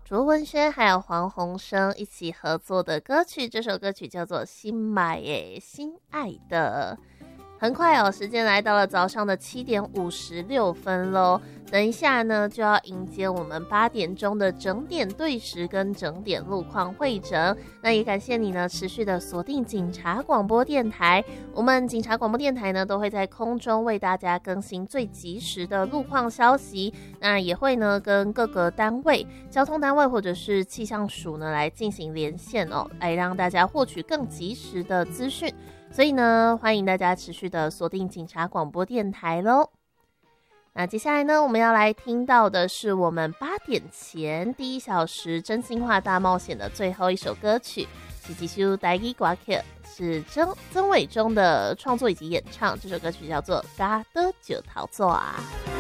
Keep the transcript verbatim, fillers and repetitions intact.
卓文萱还有黄鸿升一起合作的歌曲，这首歌曲叫做《心买耶心爱的》。很快哦，时间来到了早上的七点五十六分咯，等一下呢就要迎接我们八点钟的整点对时跟整点路况会诊。那也感谢你呢持续的锁定警察广播电台，我们警察广播电台呢都会在空中为大家更新最及时的路况消息，那也会呢跟各个单位交通单位或者是气象署呢来进行连线哦，来让大家获取更及时的资讯。所以呢，欢迎大家持续的锁定警察广播电台咯。那接下来呢，我们要来听到的是我们八点前第一小时真心话大冒险的最后一首歌曲，是这首台语歌曲，是曾曾伟忠的创作以及演唱，这首歌曲叫做《嘎的九桃座》啊。